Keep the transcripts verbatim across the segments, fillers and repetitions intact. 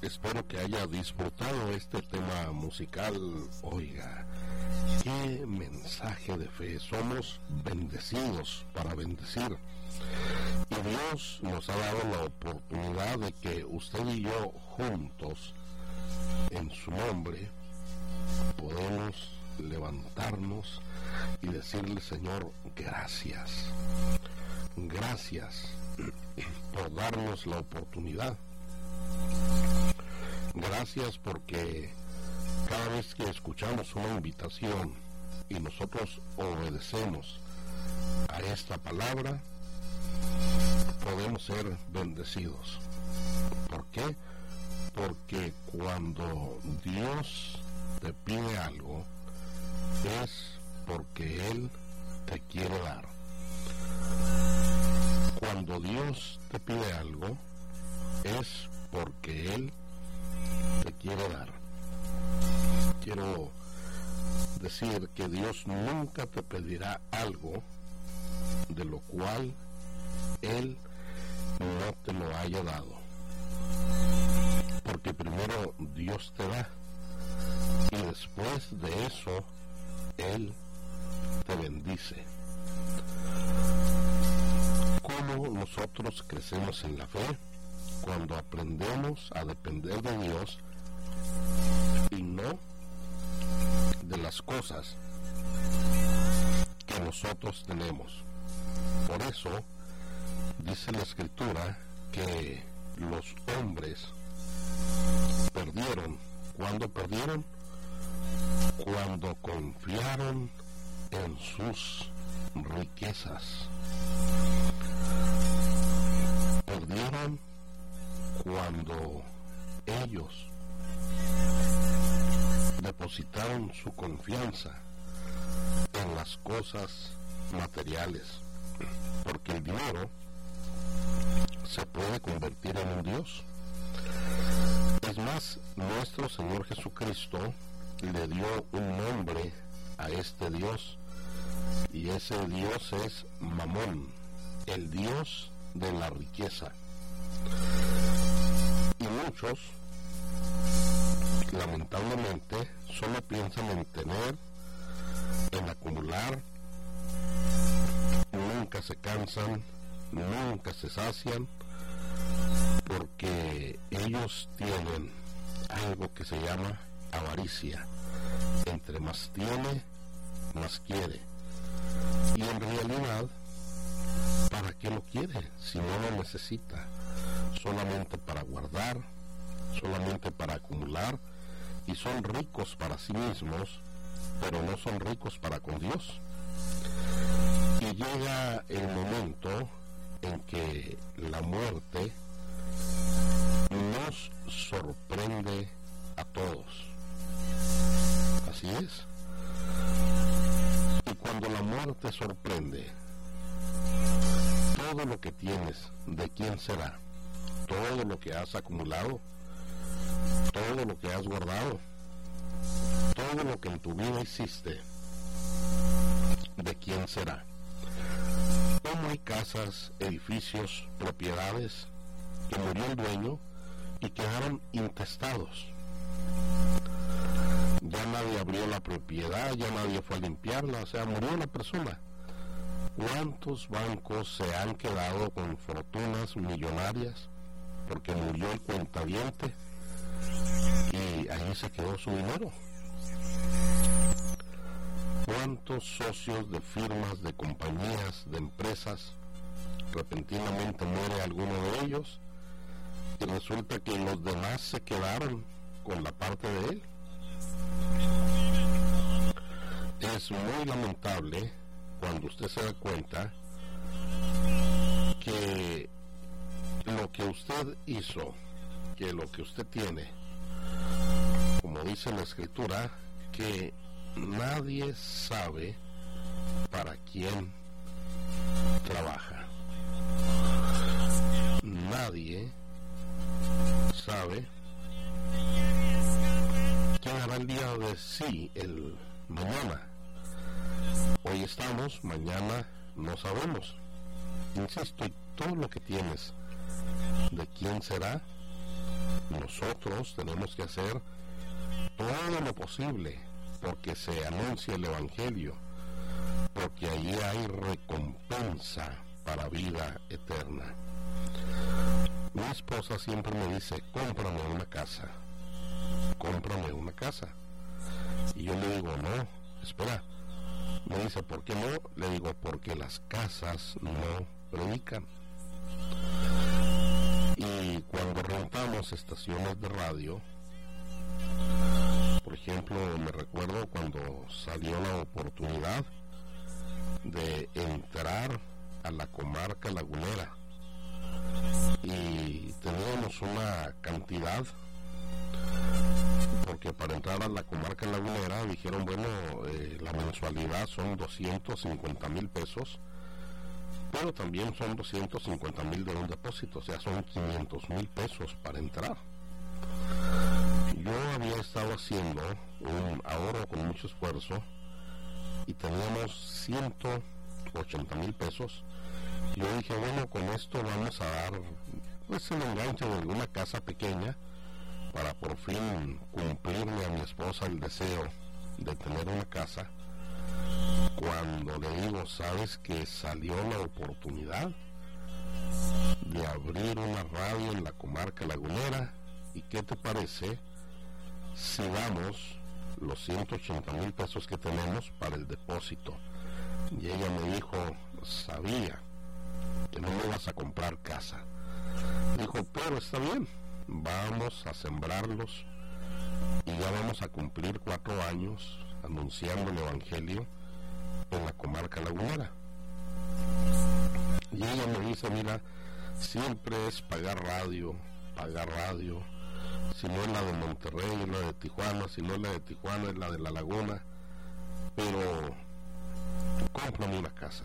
espero que haya disfrutado este tema musical. Oiga, qué mensaje de fe. Somos bendecidos para bendecir. Y Dios nos ha dado la oportunidad de que usted y yo juntos, en su nombre, podemos levantarnos y decirle: Señor, gracias. Gracias por darnos la oportunidad. Gracias porque cada vez que escuchamos una invitación y nosotros obedecemos a esta palabra, podemos ser bendecidos. ¿Por qué? Porque cuando Dios te pide algo, es porque Él te quiere dar. Cuando Dios te pide algo, es porque Él te quiere dar. Quiero decir que Dios nunca te pedirá algo de lo cual Él no te lo haya dado. Porque primero Dios te da y después de eso Él te bendice. ¿Cómo nosotros crecemos en la fe? Cuando aprendemos a depender de Dios y no de las cosas que nosotros tenemos. Por eso dice la Escritura que los hombres perdieron. ¿Cuándo perdieron? Cuando confiaron en sus riquezas. Perdieron cuando ellos depositaron su confianza en las cosas materiales, porque el dinero se puede convertir en un Dios. Es más, nuestro Señor Jesucristo le dio un nombre a este Dios, y ese Dios es Mamón, el Dios de la riqueza. Y muchos, lamentablemente, solo piensan en tener, en acumular, nunca se cansan, nunca se sacian, porque ellos tienen algo que se llama avaricia. Entre más tiene, más quiere. Y en realidad, ¿para qué lo quiere si no lo necesita? Solamente para guardar, solamente para acumular, y son ricos para sí mismos, pero no son ricos para con Dios. Y llega el momento en que la muerte nos sorprende a todos. Así es. Y cuando la muerte sorprende, todo lo que tienes, ¿de quién será? Todo lo que has acumulado, todo lo que has guardado, todo lo que en tu vida hiciste, ¿de quién será? ¿Cómo hay casas, edificios, propiedades que murió el dueño y quedaron intestados? Ya nadie abrió la propiedad, ya nadie fue a limpiarla, o sea, murió la persona. ¿Cuántos bancos se han quedado con fortunas millonarias porque murió el cuentaviente y ahí se quedó su dinero? ¿Cuántos socios de firmas, de compañías, de empresas, repentinamente muere alguno de ellos y resulta que los demás se quedaron con la parte de él? Es muy lamentable cuando usted se da cuenta que lo que usted hizo, que lo que usted tiene, como dice la Escritura, que nadie sabe para quién trabaja. Nadie sabe quién hará el día de sí, el mañana. Hoy estamos, mañana no sabemos. Insisto, y todo lo que tienes, ¿de quién será? nosotros tenemos que hacer todo lo posible porque se anuncie el Evangelio, porque allí hay recompensa para vida eterna. Mi esposa siempre me dice, cómprame una casa, cómprame una casa. Y yo le digo, no, espera. Me dice, ¿por qué no? Le digo, porque las casas no predican. Y cuando rentamos estaciones de radio, por ejemplo, me recuerdo cuando salió la oportunidad de entrar a la comarca lagunera y teníamos una cantidad, porque para entrar a la comarca lagunera dijeron, bueno, eh, la mensualidad son doscientos cincuenta mil pesos, pero también son doscientos cincuenta mil de un depósito, o sea, son quinientos mil pesos para entrar. Yo había estado haciendo un ahorro con mucho esfuerzo y teníamos ciento ochenta mil pesos. Yo dije, bueno, con esto vamos a dar pues el enganche de alguna casa pequeña para por fin cumplirle a mi esposa el deseo de tener una casa. Cuando le digo, ¿sabes que salió la oportunidad de abrir una radio en la comarca lagunera? ¿Y qué te parece si damos los ciento ochenta mil pesos que tenemos para el depósito? Y ella me dijo, sabía que no me ibas a comprar casa. Dijo, pero está bien, vamos a sembrarlos y ya vamos a cumplir cuatro años anunciando el Evangelio en la comarca lagunera. Y ella me dice, mira, siempre es pagar radio, pagar radio, si no es la de Monterrey, es la de Tijuana, si no es la de Tijuana, es la de La Laguna, pero cómprame una casa.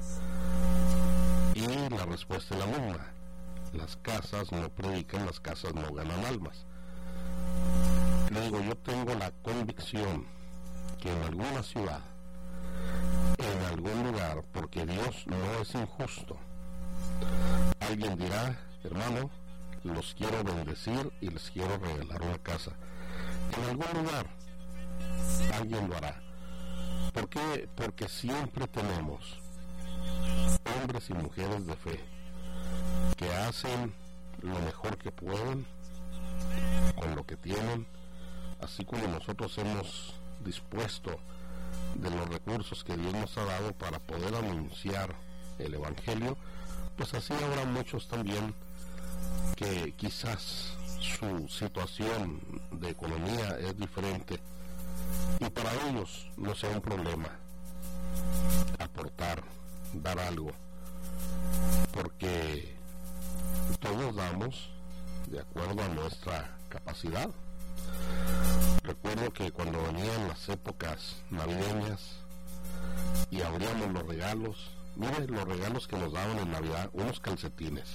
Y la respuesta es la misma, las casas no predican, las casas no ganan almas. Le digo, yo tengo la convicción que en alguna ciudad, en algún lugar, porque Dios no es injusto, alguien dirá, hermano, los quiero bendecir y les quiero regalar una casa. En algún lugar alguien lo hará. ¿Por qué? Porque siempre tenemos hombres y mujeres de fe que hacen lo mejor que pueden con lo que tienen, así como nosotros hemos dispuesto de los recursos que Dios nos ha dado para poder anunciar el Evangelio, pues así habrá muchos también que quizás su situación de economía es diferente y para ellos no sea un problema aportar, dar algo, porque todos damos de acuerdo a nuestra capacidad. Recuerdo que cuando venían las épocas navideñas y abríamos los regalos, miren los regalos que nos daban en Navidad, unos calcetines,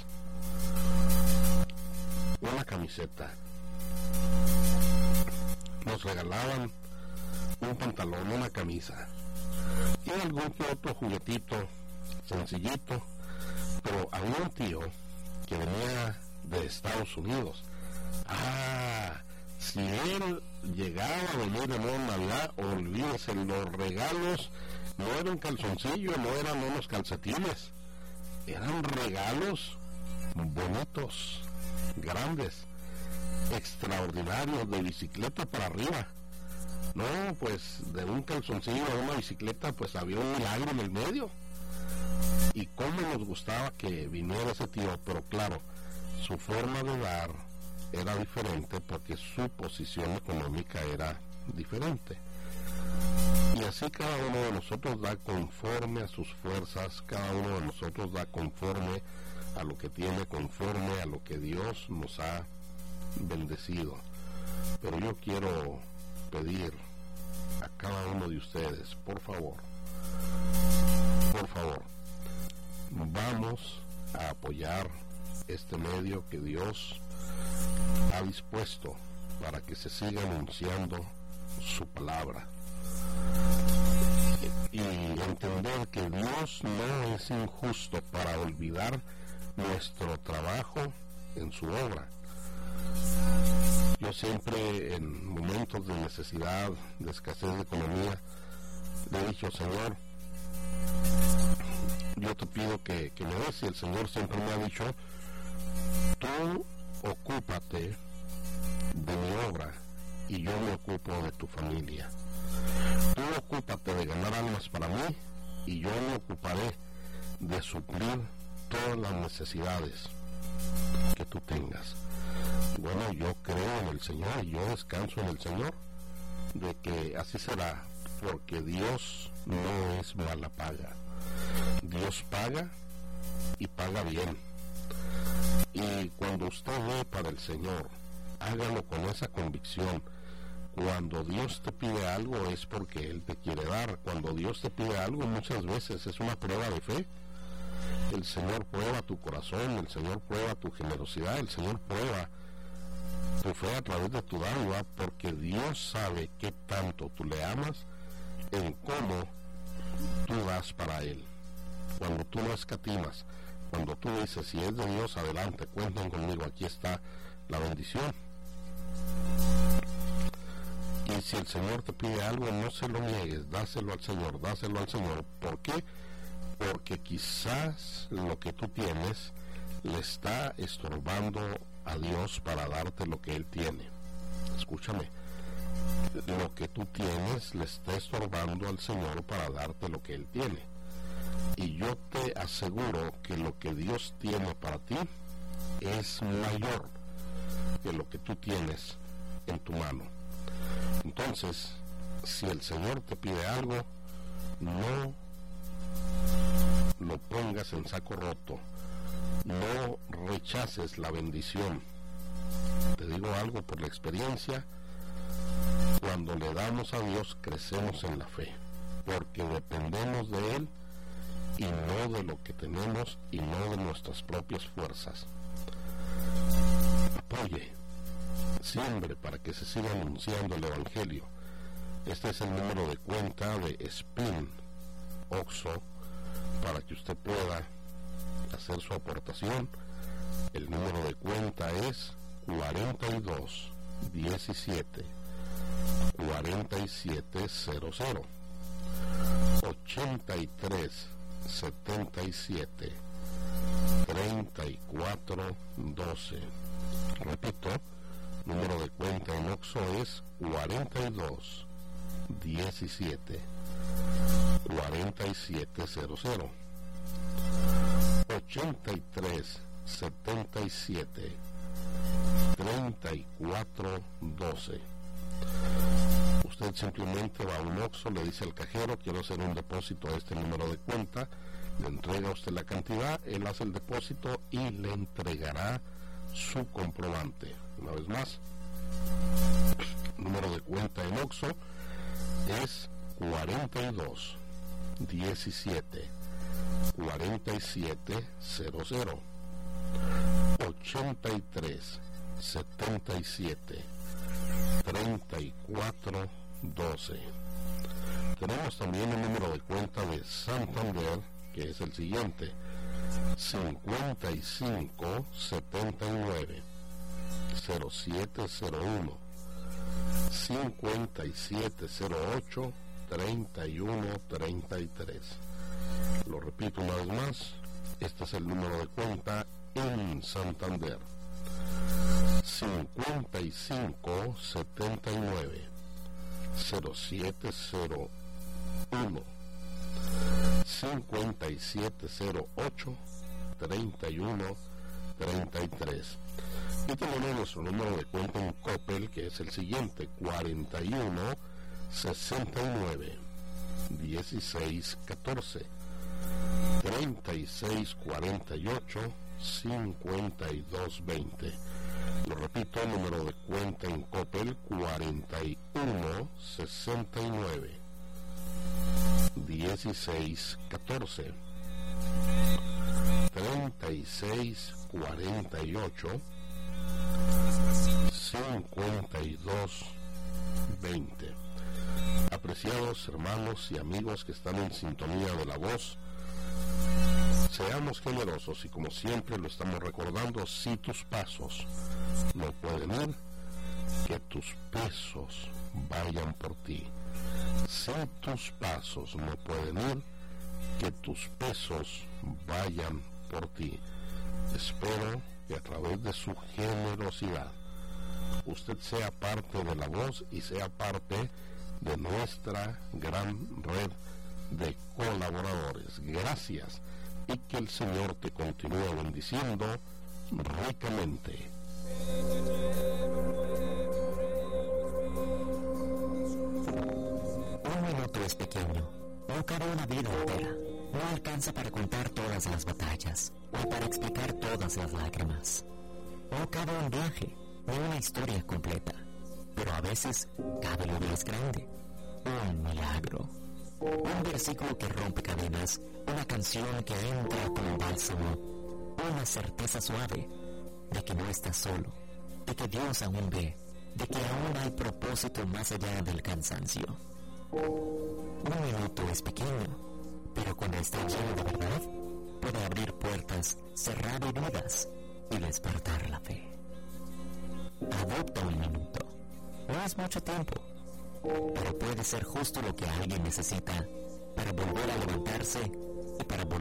una camiseta, nos regalaban un pantalón, una camisa y algún que otro juguetito sencillito, pero había un tío que venía de Estados Unidos. Ah, si él llegaba a venir en una Navidad, olvídese, los regalos no eran calzoncillos, no eran unos calcetines, eran regalos bonitos, grandes, extraordinarios, de bicicleta para arriba. No, pues de un calzoncillo a una bicicleta, pues había un milagro en el medio. Y cómo nos gustaba que viniera ese tío, pero claro, su forma de dar era diferente porque su posición económica era diferente. Y así cada uno de nosotros da conforme a sus fuerzas, cada uno de nosotros da conforme a lo que tiene, conforme a lo que Dios nos ha bendecido. Pero yo quiero pedir a cada uno de ustedes, por favor, por favor, vamos a apoyar este medio que Dios ha dispuesto para que se siga anunciando su palabra. Y entender que Dios no es injusto para olvidar nuestro trabajo en su obra. Yo siempre en momentos de necesidad, de escasez de economía, le he dicho, Señor, yo te pido que, que me des, y el Señor siempre me ha dicho, tú ocúpate de mi obra y yo me ocupo de tu familia. Tú ocúpate de ganar almas para mí y yo me ocuparé de suplir todas las necesidades que tú tengas. Bueno, yo creo en el Señor y yo descanso en el Señor de que así será, porque Dios no es mala paga. Dios paga y paga bien. Y cuando usted ve para el Señor, hágalo con esa convicción. Cuando Dios te pide algo es porque Él te quiere dar. Cuando Dios te pide algo muchas veces es una prueba de fe. El Señor prueba tu corazón, el Señor prueba tu generosidad, el Señor prueba tu fe a través de tu dádiva, porque Dios sabe qué tanto tú le amas en cómo tú das para Él. Cuando tú no escatimas, cuando tú dices, si es de Dios, adelante, cuenten conmigo, aquí está la bendición. Y si el Señor te pide algo, no se lo niegues, dáselo al Señor, dáselo al Señor. ¿Por qué? Porque quizás lo que tú tienes le está estorbando a Dios para darte lo que Él tiene. Escúchame, lo que tú tienes le está estorbando al Señor para darte lo que Él tiene. Y yo te aseguro que lo que Dios tiene para ti es mayor que lo que tú tienes en tu mano. Entonces, si el Señor te pide algo, no lo pongas en saco roto, no rechaces la bendición. Te digo algo por la experiencia, cuando le damos a Dios crecemos en la fe, porque dependemos de Él y no de lo que tenemos y no de nuestras propias fuerzas. Apoye, siembre para que se siga anunciando el Evangelio. Este es el número de cuenta de Spin Oxo para que usted pueda hacer su aportación. El número de cuenta es cuarenta y dos diecisiete cuarenta y siete cero cero ochenta y tres setenta y siete treinta y cuatro doce. Repito, número de cuenta en Oxo es cuarenta y dos diecisiete cuarenta y siete cero cero ochenta y tres setenta y siete treinta y cuatro doce. Usted simplemente va a un Oxxo, le dice al cajero, quiero hacer un depósito a este número de cuenta, le entrega a usted la cantidad, él hace el depósito y le entregará su comprobante. Una vez más, número de cuenta en Oxxo es cuarenta y dos diecisiete cuarenta y siete cero cero ochenta y tres setenta y siete treinta y cuatro doce. Tenemos también el número de cuenta de Santander, que es el siguiente: cincuenta y cinco setenta y nueve cero siete cero uno cincuenta y siete cero ocho treinta y uno treinta y tres. Lo repito una vez más, este es el número de cuenta en Santander: cincuenta y cinco setenta y nueve cero siete cero uno cincuenta y siete cero ocho treinta y uno treinta y tres. Y tenemos nuestro número de cuenta en Coppel, que es el siguiente: cuarenta y uno sesenta y nueve dieciséis catorce treinta y seis cuarenta y ocho cincuenta y dos veinte. Lo repito, número de cuenta en Coppel: cuarenta y uno sesenta y nueve dieciséis catorce treinta y seis cuarenta y ocho cincuenta y dos veinte. Apreciados hermanos y amigos que están en sintonía de la voz, seamos generosos y, como siempre lo estamos recordando, si tus pasos no pueden ir, que tus pesos vayan por ti. Sin tus pasos no pueden ir, que tus pesos vayan por ti. Espero que a través de su generosidad usted sea parte de La Voz y sea parte de nuestra gran red de colaboradores. Gracias, y que el Señor te continúe bendiciendo ricamente. Un minuto es pequeño, no cabe una vida entera, no alcanza para contar todas las batallas, o para explicar todas las lágrimas. No cabe un viaje, ni una historia completa, pero a veces cabe lo más grande, un milagro. Un versículo que rompe cadenas, una canción que entra como bálsamo, una certeza suave de que no estás solo, de que Dios aún ve, de que aún hay propósito más allá del cansancio. Un minuto es pequeño, pero cuando está lleno de verdad, puede abrir puertas, cerrar heridas y despertar la fe. Adopta un minuto. No es mucho tiempo, pero puede ser justo lo que alguien necesita para volver a levantarse y para volver